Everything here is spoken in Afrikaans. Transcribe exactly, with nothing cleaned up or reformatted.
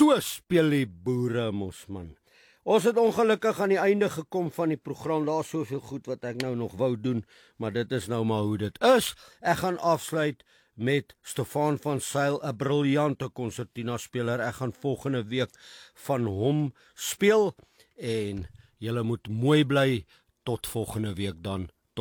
So speel die boere mos man. Ons het ongelukkig aan die einde gekom van die program. Daar is soveel goed wat ek nou nog wou doen, maar dit is nou maar hoe dit is. Ek gaan afsluit met Stefan van Zyl, 'n briljante konsertina speler. Ek gaan volgende week van hom speel en julle moet mooi bly tot volgende week dan.